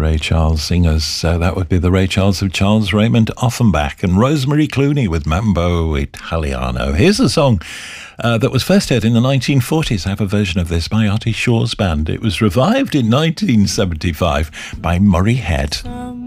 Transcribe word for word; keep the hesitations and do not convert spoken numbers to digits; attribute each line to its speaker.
Speaker 1: Ray Charles singers. So that would be the Ray Charles of Charles Raymond Offenbach and Rosemary Clooney with Mambo Italiano. Here's a song uh, that was first heard in the nineteen forties. I have a version of this by Artie Shaw's band. It was revived in nineteen seventy-five by Murray Head.